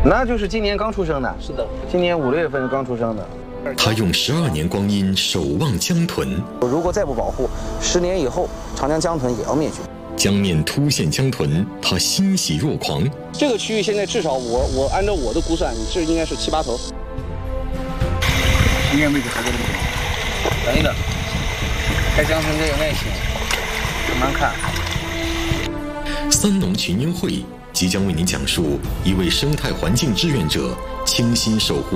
那就是今年刚出生的。 是的， 今年5、6月份刚出生的。 他用12年光阴守望江豚， 如果再不保护，10年以后长江江豚也要灭绝。 江面突现江豚，他欣喜若狂。 这个区域现在至少我按照我的估算，这应该是7、8头。 应该位置还在这边。等一等，开江豚得有耐心，慢慢看。 三农群英会即将为您讲述一位生态环境志愿者倾心守护